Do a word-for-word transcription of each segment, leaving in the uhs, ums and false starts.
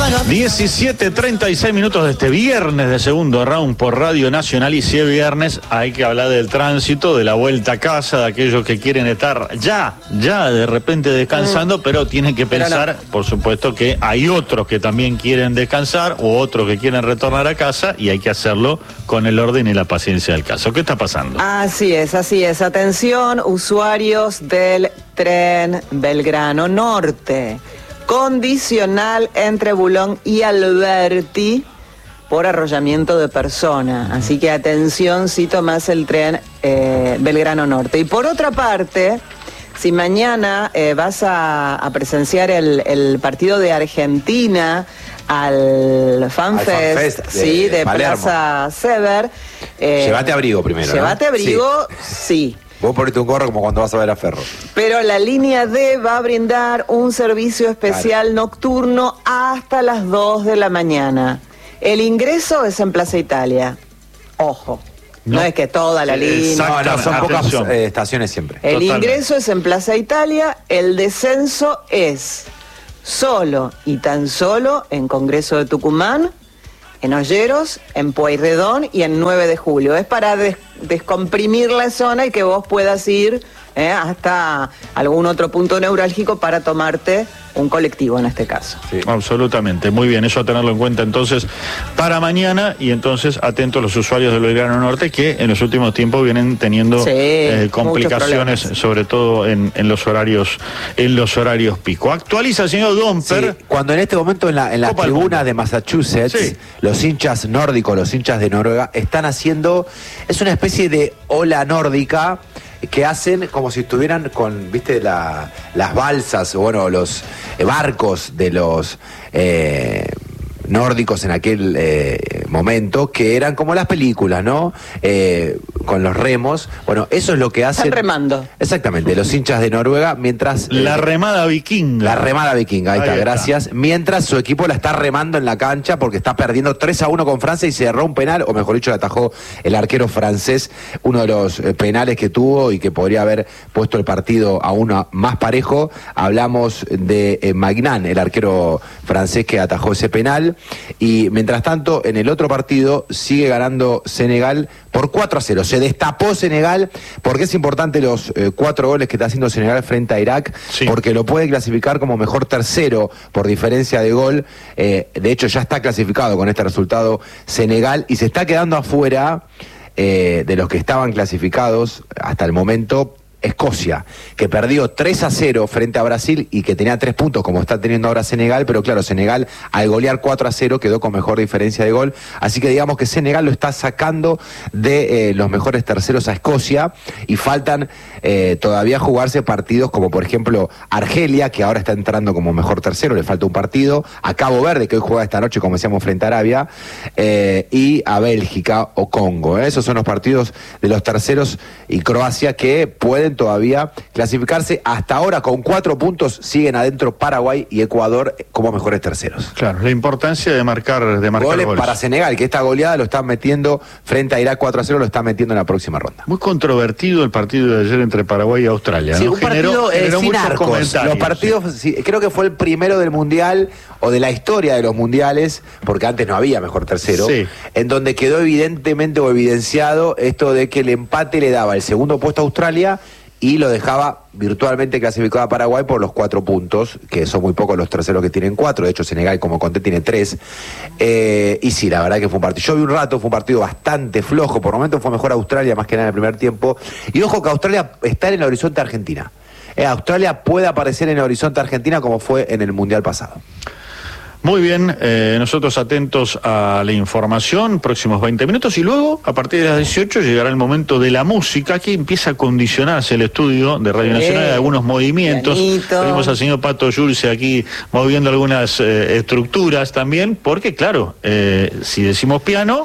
diecisiete treinta y seis minutos de este viernes de segundo round por Radio Nacional. Y si es viernes, hay que hablar del tránsito, de la vuelta a casa, de aquellos que quieren estar ya, ya de repente descansando, mm. pero tienen que pensar, no. por supuesto, que hay otros que también quieren descansar o otros que quieren retornar a casa, y hay que hacerlo con el orden y la paciencia del caso. ¿Qué está pasando? Así es, así es. Atención, usuarios del tren Belgrano Norte. Condicional entre Bulón y Alberti por arrollamiento de persona. Así que atención si tomás el tren eh, Belgrano Norte. Y por otra parte, si mañana eh, vas a, a presenciar el, el partido de Argentina al FanFest, Fan de, sí, de Palermo. Plaza Sever. Eh, llévate abrigo primero. Llévate ¿no? abrigo, sí. sí. Vos ponete un gorro como cuando vas a ver a Ferro. Pero la línea D va a brindar un servicio especial claro. nocturno hasta las dos de la mañana. El ingreso es en Plaza Italia. Ojo. No, no es que toda la línea. No, no, son pocas eh, estaciones siempre. El Totalmente. ingreso es en Plaza Italia, el descenso es solo y tan solo en Congreso de Tucumán, en Olleros, en Pueyrredón y en nueve de julio. Es para des- descomprimir la zona y que vos puedas ir eh, hasta algún otro punto neurálgico para tomarte un colectivo en este caso. Sí. Absolutamente, muy bien, eso a tenerlo en cuenta entonces para mañana. Y entonces atentos los usuarios del Belgrano Norte, que en los últimos tiempos vienen teniendo sí, eh, complicaciones, sobre todo en, en los horarios en los horarios pico. Actualiza, señor Domper. Sí, cuando en este momento en, la, en las tribunas de Massachusetts, sí. los hinchas nórdicos, los hinchas de Noruega, están haciendo, es una especie de ola nórdica que hacen como si estuvieran con, viste, la, las balsas, bueno, los eh, barcos de los eh, nórdicos en aquel eh, momento, que eran como las películas, ¿no? Eh, con los remos. Bueno, eso es lo que hacen. Están remando. Exactamente, los hinchas de Noruega, mientras... Eh, la remada vikinga. La remada vikinga, ahí, ahí está, está, gracias. Mientras su equipo la está remando en la cancha porque está perdiendo tres a uno con Francia y se cerró un penal, o mejor dicho, le atajó el arquero francés, uno de los eh, penales que tuvo y que podría haber puesto el partido aún más parejo. Hablamos de eh, Magnan, el arquero francés que atajó ese penal. Y mientras tanto, en el otro partido sigue ganando Senegal por cuatro a cero. Se destapó Senegal, porque es importante los eh, cuatro goles que está haciendo Senegal frente a Irak, sí. porque lo puede clasificar como mejor tercero por diferencia de gol. Eh, de hecho, ya está clasificado con este resultado Senegal y se está quedando afuera eh, de los que estaban clasificados hasta el momento. Escocia, que perdió tres a cero frente a Brasil y que tenía tres puntos como está teniendo ahora Senegal, pero claro, Senegal al golear cuatro a cero quedó con mejor diferencia de gol, así que digamos que Senegal lo está sacando de eh, los mejores terceros a Escocia, y faltan eh, todavía jugarse partidos como por ejemplo Argelia, que ahora está entrando como mejor tercero, le falta un partido, a Cabo Verde, que hoy juega esta noche como decíamos frente a Arabia, eh, y a Bélgica o Congo, ¿eh? Esos son los partidos de los terceros, y Croacia, que pueden todavía clasificarse. Hasta ahora con cuatro puntos siguen adentro Paraguay y Ecuador como mejores terceros. Claro, la importancia de marcar de marcar goles, goles para Senegal, que esta goleada lo están metiendo frente a Irak cuatro a cero, lo está metiendo en la próxima ronda. Muy controvertido el partido de ayer entre Paraguay y Australia, sí, ¿no? un partido generó, eh, generó sin arcos. Los partidos, sí. Sí, creo que fue el primero del Mundial o de la historia de los mundiales, porque antes no había mejor tercero, sí. en donde quedó evidentemente o evidenciado esto de que el empate le daba el segundo puesto a Australia y lo dejaba virtualmente clasificado a Paraguay por los cuatro puntos, que son muy pocos los terceros que tienen cuatro. De hecho, Senegal, como conté, tiene tres. Eh, y sí, la verdad que fue un partido. Yo vi un rato, fue un partido bastante flojo. Por momentos fue mejor Australia, más que nada en el primer tiempo. Y ojo que Australia está en el horizonte Argentina. Eh, Australia puede aparecer en el horizonte Argentina como fue en el Mundial pasado. Muy bien, eh, nosotros atentos a la información, próximos veinte minutos, y luego, a partir de las dieciocho, llegará el momento de la música, que empieza a condicionarse el estudio de Radio Nacional de algunos movimientos. Pianito. Tenemos al señor Pato Yulce aquí moviendo algunas eh, estructuras también, porque claro, eh, si decimos piano,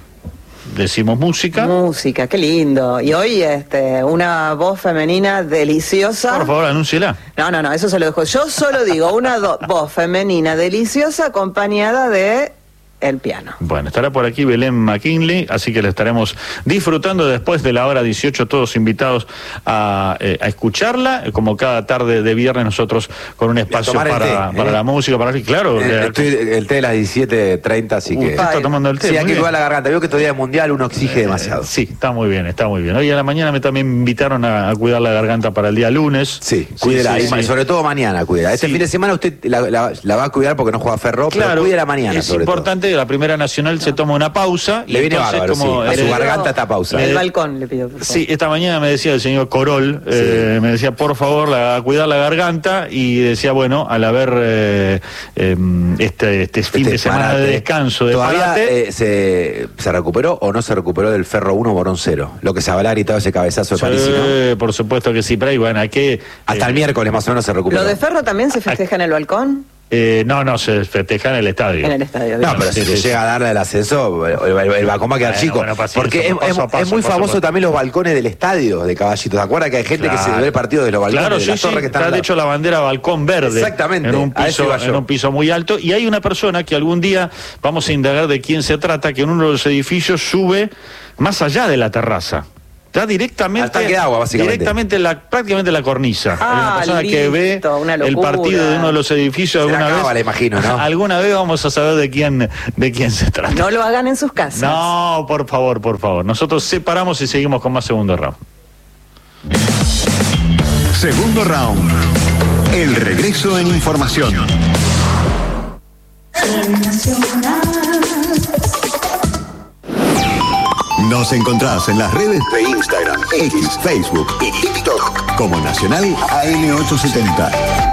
decimos música. Música, qué lindo. Y hoy este, una voz femenina deliciosa. Por favor, anúnciela. No, no, no, eso se lo dejo. Yo solo digo una do- voz femenina deliciosa acompañada de el piano. Bueno, estará por aquí Belén McKinley, así que la estaremos disfrutando después de la hora dieciocho, todos invitados a, eh, a escucharla, como cada tarde de viernes nosotros con un espacio para, té, para ¿eh? la música, para claro. Eh, estoy, el té de las diecisiete treinta, así que... Usted está tomando el té. Sí, hay que cuidar la garganta. Veo que todavía es mundial, uno exige demasiado. Eh, sí, está muy bien, está muy bien. Hoy a la mañana me también invitaron a, a cuidar la garganta para el día lunes. Sí, cuídela, sí, sí, y sí. sobre todo mañana cuida. Este sí. fin de semana usted la, la, la va a cuidar porque no juega Ferro, claro, pero cuide la mañana. Es importante que la Primera Nacional no. se toma una pausa. Le viene entonces, bárbaro, como, sí. A su garganta está pausa. En el balcón le pido, por favor. Sí, esta mañana me decía el señor Corol, sí. eh, me decía, por favor, la, a cuidar la garganta, y decía, bueno, al haber eh, eh, este, este fin este de semana parate. de descanso, de ¿Todavía eh, se, se recuperó o no se recuperó del Ferro uno Morón cero? Lo que se habrá gritado ese cabezazo de sí, París, ¿no? Por supuesto que sí, pero ahí, bueno, hay que... Hasta eh, el miércoles más o menos se recuperó. ¿Lo de Ferro también se festeja en el balcón? Eh, no, no, se festeja en el estadio. En el estadio. No, pero sí, si se sí. llega a darle el ascenso, el, el, el balcón va a quedar bueno, chico. Bueno, porque es, paso, paso, es muy paso, famoso paso. también los balcones del estadio de Caballito. ¿Te acuerdas que hay gente claro. que se ve el partido de los balcones? Claro, de sí, las sí, torres que están está de hecho la bandera balcón verde. Exactamente. En un, piso, en un piso muy alto. Y hay una persona que algún día vamos a indagar de quién se trata, que en uno de los edificios sube más allá de la terraza. Está directamente, al tanque de agua, básicamente. Directamente la, prácticamente la cornisa. Ah, Hay una persona listo, que ve el partido de uno de los edificios alguna acaba, vez. le imagino, ¿no? Alguna vez vamos a saber de quién, de quién se trata. No lo hagan en sus casas. No, por favor, por favor. Nosotros separamos y seguimos con más segundo round. Segundo round. El regreso en información. Nos encontrás en las redes de Instagram, X, Facebook y TikTok como Nacional A M ochocientos setenta.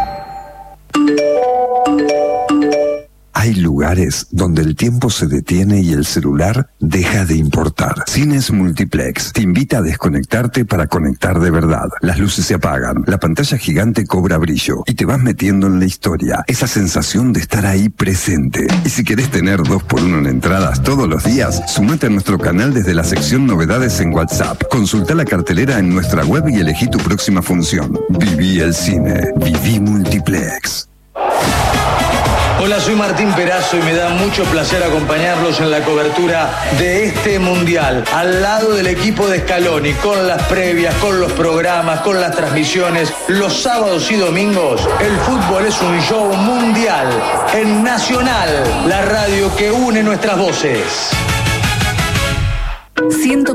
Hay lugares donde el tiempo se detiene y el celular deja de importar. Cines Multiplex te invita a desconectarte para conectar de verdad. Las luces se apagan, la pantalla gigante cobra brillo y te vas metiendo en la historia. Esa sensación de estar ahí presente. Y si querés tener dos por uno en entradas todos los días, sumate a nuestro canal desde la sección Novedades en WhatsApp. Consulta la cartelera en nuestra web y elegí tu próxima función. Viví el cine. Viví Multiplex. Hola, soy Martín Perazo y me da mucho placer acompañarlos en la cobertura de este Mundial, al lado del equipo de Scaloni, con las previas, con los programas, con las transmisiones. Los sábados y domingos, el fútbol es un show mundial en Nacional, la radio que une nuestras voces.